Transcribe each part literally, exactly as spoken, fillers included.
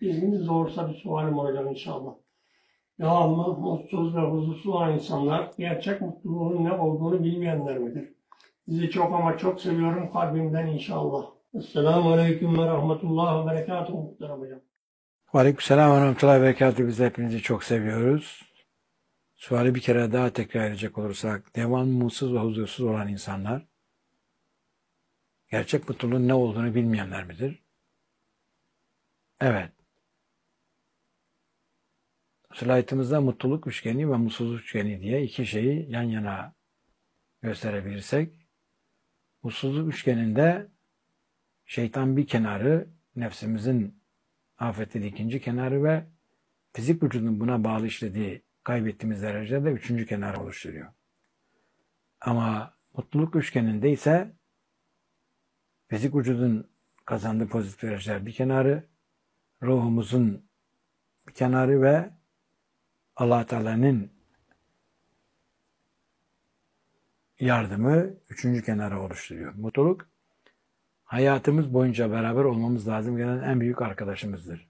İzniniz olursa bir sualim olacak inşallah. Devamlı mutsuz ve huzursuz olan insanlar gerçek mutluluğun ne olduğunu bilmeyenler midir? Sizi çok ama çok seviyorum kalbimden inşallah. Esselamu Aleyküm ve Rahmetullah ve Berekatuhu muhterem hocam. Aleykümselam ve Rahmetullahi ve Berekatuhu. Biz de hepinizi çok seviyoruz. Suali bir kere daha tekrar edecek olursak, devamlı mutsuz ve huzursuz olan insanlar gerçek mutluluğun ne olduğunu bilmeyenler midir? Evet. Slaytımızda mutluluk üçgeni ve mutsuzluk üçgeni diye iki şeyi yan yana gösterebilirsek, mutsuzluk üçgeninde şeytan bir kenarı, nefsimizin afeti ikinci kenarı ve fizik vücudun buna bağlı işlediği kaybettiğimiz derecede üçüncü kenarı oluşturuyor. Ama mutluluk üçgeninde ise fizik vücudun kazandığı pozitif dereceler bir kenarı, ruhumuzun bir kenarı ve Allah Teala'nın yardımı üçüncü kenarı oluşturuyor. Mutluluk, hayatımız boyunca beraber olmamız lazım gelen en büyük arkadaşımızdır.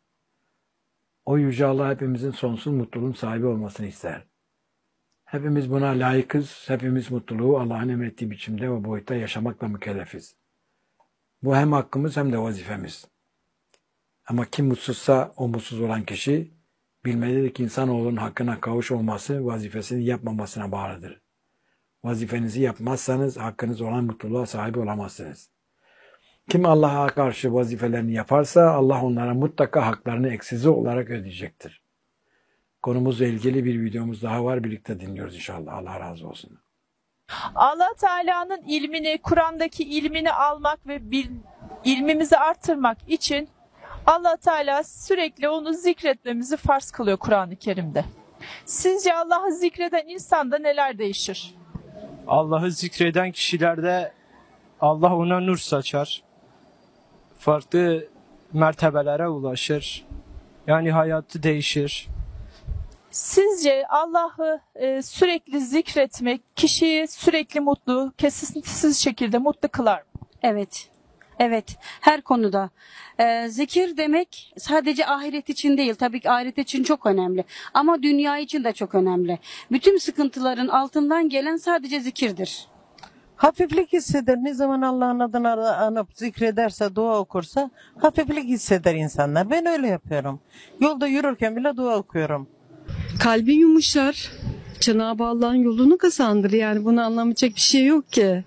O Yüce Allah hepimizin sonsuz mutluluğun sahibi olmasını ister. Hepimiz buna layıkız, hepimiz mutluluğu Allah'ın emrettiği biçimde ve boyutta yaşamakla mükellefiz. Bu hem hakkımız hem de vazifemiz. Ama kim mutsuzsa o mutsuz olan kişi, bilmelidir ki insanoğlunun hakkına kavuş olması vazifesini yapmamasına bağlıdır. Vazifenizi yapmazsanız hakkınız olan mutluluğa sahip olamazsınız. Kim Allah'a karşı vazifelerini yaparsa Allah onlara mutlaka haklarını eksizi olarak ödeyecektir. Konumuzla ilgili bir videomuz daha var. Birlikte dinliyoruz inşallah. Allah razı olsun. Allah Teala'nın ilmini, Kur'an'daki ilmini almak ve bil, ilmimizi artırmak için Allah Teala sürekli onu zikretmemizi farz kılıyor Kur'an-ı Kerim'de. Sizce Allah'ı zikreden insanda neler değişir? Allah'ı zikreden kişilerde Allah ona nur saçar. Farklı mertebelere ulaşır. Yani hayatı değişir. Sizce Allah'ı e, sürekli zikretmek kişiyi sürekli mutlu, kesintisiz şekilde mutlu kılar mı? Evet. Evet, her konuda. Ee, zikir demek sadece ahiret için değil, tabii ki ahiret için çok önemli. Ama dünya için de çok önemli. Bütün sıkıntıların altından gelen sadece zikirdir. Hafiflik hisseder. Ne zaman Allah'ın adını anıp zikrederse, dua okursa hafiflik hisseder insanlar. Ben öyle yapıyorum. Yolda yürürken bile dua okuyorum. Kalbi yumuşar. Cenab-ı Allah'ın yolunu kazandır. Yani bunu anlamayacak bir şey yok ki.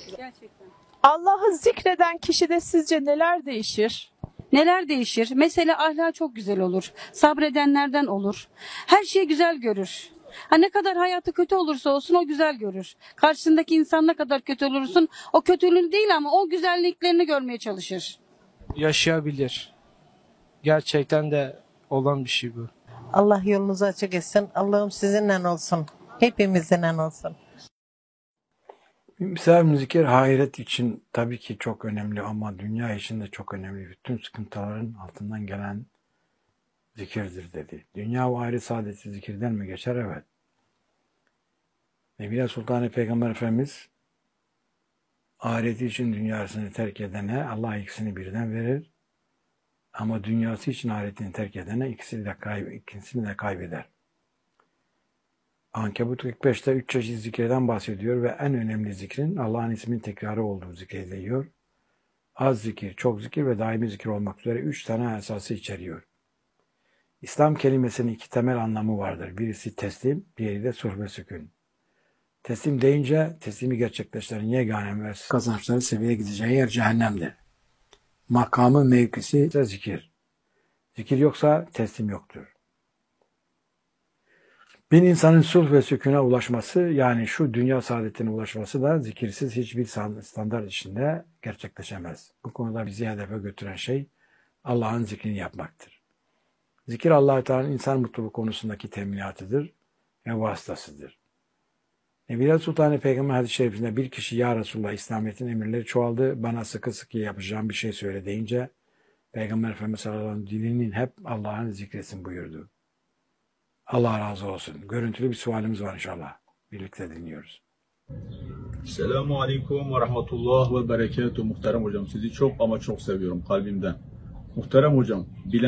Allah'ı zikreden kişide sizce neler değişir? Neler değişir? Mesela ahlak çok güzel olur. Sabredenlerden olur. Her şeyi güzel görür. Ha, ne kadar hayatı kötü olursa olsun o güzel görür. Karşısındaki insan ne kadar kötü olursun o kötülüğünü değil ama o güzelliklerini görmeye çalışır. Yaşayabilir. Gerçekten de olan bir şey bu. Allah yolunuzu açık etsin. Allah'ım sizinle olsun. Hepimizinle olsun. Mesela zikir ahiret için tabii ki çok önemli ama dünya için de çok önemli. Bütün sıkıntıların altından gelen zikirdir dedi. Dünya ve ahiret saadeti zikirden mi geçer? Evet. Nebiye Sultan-ı Peygamber Efendimiz ahireti için dünyasını terk edene Allah ikisini birden verir. Ama dünyası için ahiretini terk edene ikisini de, kayb ikisini de kaybeder. Ankebut kırk beşte üç çeşit zikirden bahsediyor ve en önemli zikrin Allah'ın isminin tekrarı olduğu zikrediliyor. Az zikir, çok zikir ve daimi zikir olmak üzere üç tane esası içeriyor. İslam kelimesinin iki temel anlamı vardır. Birisi teslim, diğeri de sulh ve sükun. Teslim deyince teslimi gerçekleştiren yegane ve kazançları seviyeye gideceği yer cehennemdir. Makamı, mevkisi ise zikir. Zikir yoksa teslim yoktur. Bir insanın sulh ve sükûne ulaşması, yani şu dünya saadetine ulaşması da zikirsiz hiçbir standart içinde gerçekleşemez. Bu konuda bizi hedefe götüren şey Allah'ın zikrini yapmaktır. Zikir Allah-u Teala'nın insan mutluluğu konusundaki teminatıdır ve vasıtasıdır. Nebiler Sultan-ı Peygamber hadis-i şerifinde bir kişi ya Resulullah İslamiyet'in emirleri çoğaldı, bana sıkı sıkı yapacağım bir şey söyle deyince Peygamber Efendimiz sallallahu aleyhi ve sellem dilinin hep Allah'ın zikretsin buyurdu. Allah razı olsun. Görüntülü bir sualimiz var inşallah. Birlikte dinliyoruz. Selamun Aleyküm ve Rahmetullah ve Berekatuhu muhterem hocam. Sizi çok ama çok seviyorum kalbimden. Muhterem hocam, bilen